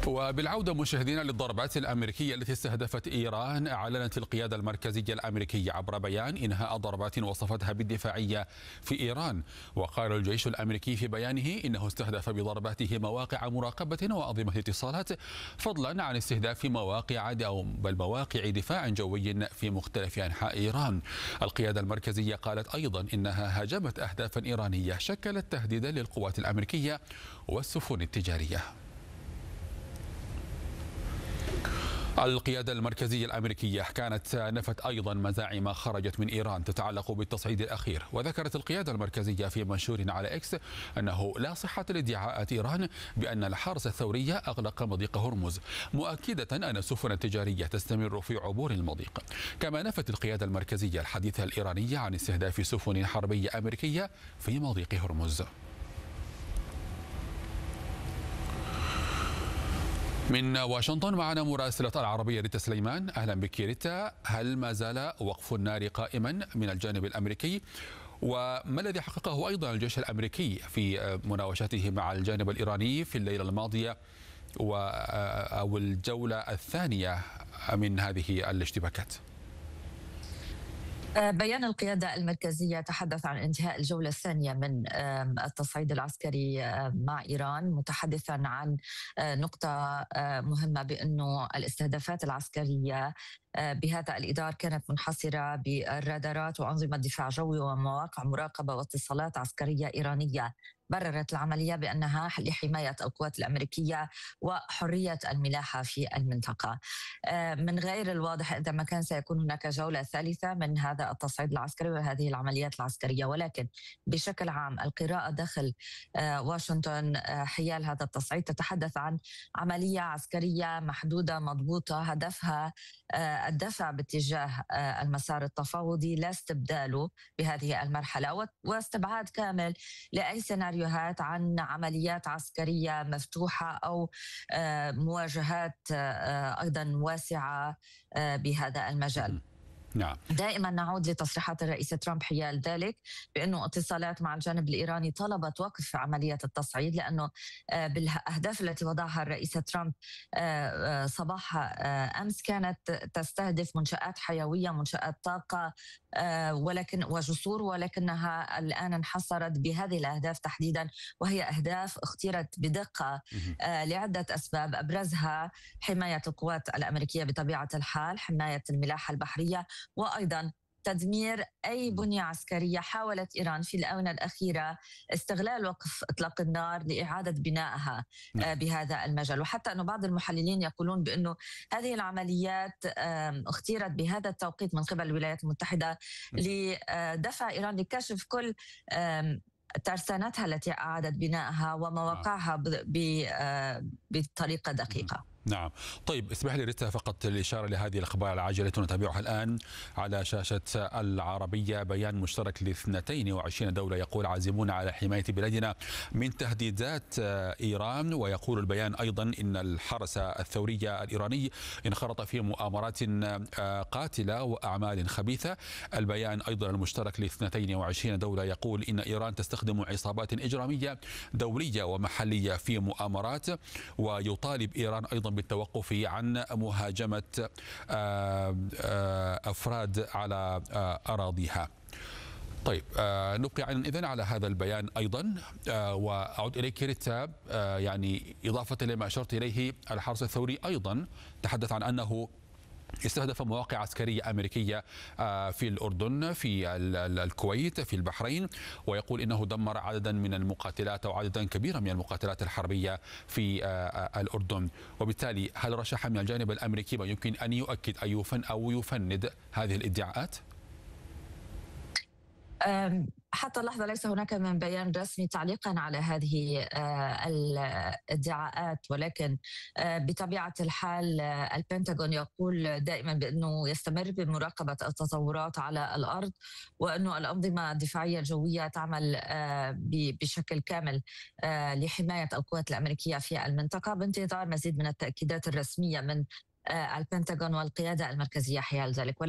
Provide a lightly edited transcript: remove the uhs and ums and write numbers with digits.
وبالعودة مشاهدينا للضربات الأمريكية التي استهدفت إيران، أعلنت القيادة المركزية الأمريكية عبر بيان إنهاء ضربات وصفتها بالدفاعية في إيران. وقال الجيش الأمريكي في بيانه إنه استهدف بضرباته مواقع مراقبة وأنظمة اتصالات، فضلا عن استهداف مواقع دفاع جوي في مختلف أنحاء إيران. القيادة المركزية قالت أيضا إنها هاجمت أهدافا إيرانية شكلت تهديدا للقوات الأمريكية والسفن التجارية. القيادة المركزية الأمريكية كانت نفت أيضا مزاعم خرجت من إيران تتعلق بالتصعيد الأخير. وذكرت القيادة المركزية في منشور على إكس أنه لا صحة لادعاءات إيران بأن الحرس الثوري أغلق مضيق هرمز، مؤكدة أن السفن التجارية تستمر في عبور المضيق. كما نفت القيادة المركزية الحديث الإيراني عن استهداف سفن حربية أمريكية في مضيق هرمز. من واشنطن معنا مراسلة العربية ريتا سليمان. أهلا بك ريتا. هل ما زال وقف النار قائما من الجانب الأمريكي؟ وما الذي حققه أيضا الجيش الأمريكي في مناوشاته مع الجانب الإيراني في الليلة الماضية أو الجولة الثانية من هذه الاشتباكات؟ بيان القيادة المركزية تحدث عن انتهاء الجولة الثانية من التصعيد العسكري مع إيران، متحدثا عن نقطة مهمة بأنه الاستهدافات العسكرية بهذا الإطار كانت منحصرة بالرادارات وأنظمة دفاع جوي ومواقع مراقبة واتصالات عسكرية إيرانية. بررت العملية بأنها لحماية القوات الأمريكية وحرية الملاحة في المنطقة. من غير الواضح إذا ما كان سيكون هناك جولة ثالثة من هذا التصعيد العسكري وهذه العمليات العسكرية، ولكن بشكل عام القراءة داخل واشنطن حيال هذا التصعيد تتحدث عن عملية عسكرية محدودة مضبوطة هدفها الدفع باتجاه المسار التفاوضي لا استبداله بهذه المرحلة، واستبعاد كامل لأي سيناريوهات عن عمليات عسكرية مفتوحة أو مواجهات أيضا واسعة بهذا المجال. نعم. دائما نعود لتصريحات الرئيس ترامب حيال ذلك بأنه اتصالات مع الجانب الإيراني طلبت وقف عملية التصعيد، لأنه بالأهداف التي وضعها الرئيس ترامب صباح أمس كانت تستهدف منشآت حيوية، منشآت طاقة وجسور، ولكنها الآن انحصرت بهذه الأهداف تحديدا، وهي أهداف اختيرت بدقة لعدة أسباب، أبرزها حماية القوات الأمريكية بطبيعة الحال، حماية الملاحة البحرية، وأيضا تدمير أي بنية عسكرية حاولت إيران في الآونة الأخيرة استغلال وقف إطلاق النار لإعادة بنائها بهذا المجال. وحتى أنه بعض المحللين يقولون بأنه هذه العمليات اختيرت بهذا التوقيت من قبل الولايات المتحدة لدفع إيران لكشف كل ترسانتها التي أعادت بنائها ومواقعها بطريقة دقيقة. نعم. طيب اسمح لي ريتا فقط الإشارة لهذه الأخبار العاجلة التي نتابعها الآن على شاشة العربية. بيان مشترك ل 22 دولة يقول عازمون على حماية بلادنا من تهديدات إيران. ويقول البيان أيضا إن الحرس الثوري الإيراني انخرط في مؤامرات قاتلة وأعمال خبيثة. البيان أيضا المشترك ل 22 دولة يقول إن إيران تستخدم عصابات إجرامية دولية ومحلية في مؤامرات، ويطالب إيران أيضا بالتوقف عن مهاجمة أفراد على أراضيها. طيب نبقي إذن على هذا البيان أيضا. وأعود إليك ريتا، يعني إضافة لما أشرت إليه، الحرس الثوري أيضا تحدث عن أنه استهدف مواقع عسكرية أمريكية في الأردن، في الكويت، في البحرين، ويقول إنه دمر عددا من المقاتلات أو عددا كبيرا من المقاتلات الحربية في الأردن. وبالتالي هل رشح من الجانب الأمريكي ما يمكن أن يؤكد أو يفند هذه الادعاءات؟ حتى اللحظة ليس هناك من بيان رسمي تعليقا على هذه الادعاءات، ولكن بطبيعة الحال البنتاغون يقول دائما بأنه يستمر بمراقبة التطورات على الأرض، وأنه الأنظمة الدفاعية الجوية تعمل بشكل كامل لحماية القوات الأمريكية في المنطقة، بانتظار مزيد من التأكيدات الرسمية من البنتاغون والقيادة المركزية حيال ذلك.